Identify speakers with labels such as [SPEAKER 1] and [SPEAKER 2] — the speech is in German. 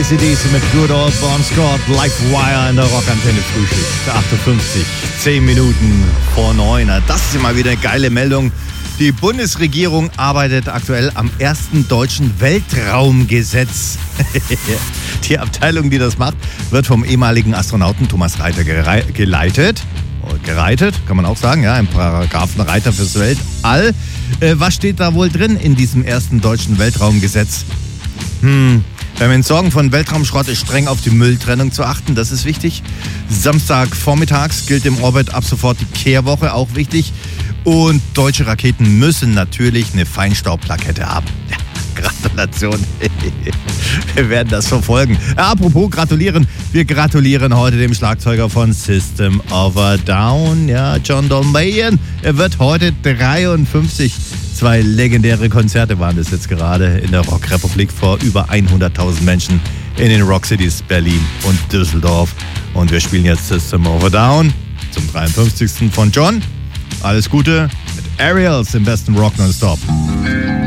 [SPEAKER 1] AC/DC mit Good Old Bon Scott, Live Wire in der Rockantenne Frühschicht. 58, 10 Minuten vor 9. Das ist immer wieder eine geile Meldung. Die Bundesregierung arbeitet aktuell am ersten deutschen Weltraumgesetz. Die Abteilung, die das macht, wird vom ehemaligen Astronauten Thomas Reiter geleitet. Gereitet, kann man auch sagen, ja, ein Paragraphenreiter fürs Weltall. Was steht da wohl drin in diesem ersten deutschen Weltraumgesetz? Beim Entsorgen von Weltraumschrott ist streng auf die Mülltrennung zu achten, das ist wichtig. Samstagvormittags gilt im Orbit ab sofort die Kehrwoche, auch wichtig. Und deutsche Raketen müssen natürlich eine Feinstaubplakette haben. Ja, Gratulation. Wir werden das verfolgen. Apropos gratulieren. Wir gratulieren heute dem Schlagzeuger von System of a Down, ja, John Dolmayan. Er wird heute 53. 2 legendäre Konzerte waren das jetzt gerade in der Rockrepublik vor über 100.000 Menschen in den Rockcities Berlin und Düsseldorf. Und wir spielen jetzt System of a Down zum 53. von John. Alles Gute mit Aerials im besten Rock nonstop.